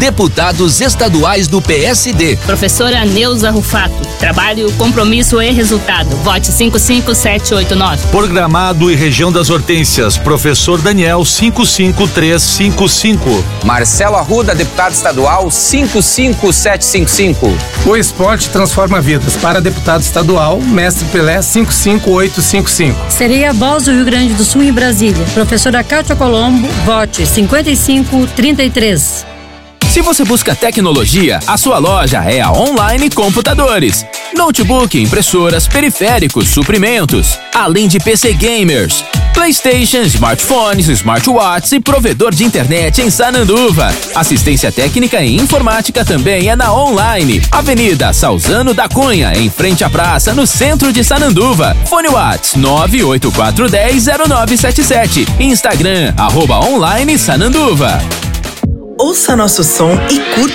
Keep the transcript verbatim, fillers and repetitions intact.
deputados estaduais do P S D. Professora Neuza Rufato, trabalho, compromisso e resultado. Vote cinco cinco sete oito nove. Por Gramado e região das Hortênsias, professor Daniel cinco cinco três cinco cinco. Marcelo Arruda, deputado estadual cinco cinco sete cinco cinco. O esporte transforma vidas. Para deputado estadual, Mestre Pelé cinco cinco oito cinco cinco. Sereia Voz do Rio Grande do Sul e Brasília. Professora Cátia Colombo, vote cinquenta e cinco trinta e três. Se você busca tecnologia, a sua loja é a Online Computadores. Notebook, impressoras, periféricos, suprimentos, além de P C gamers, PlayStation, smartphones, smartwatches e provedor de internet em Sananduva. Assistência técnica e informática também é na Online. Avenida Salzano da Cunha, em frente à praça, no centro de Sananduva. Fone Whats nove oito quatro um zero zero nove sete sete. Instagram, arroba Online Sananduva. Ouça nosso som e curta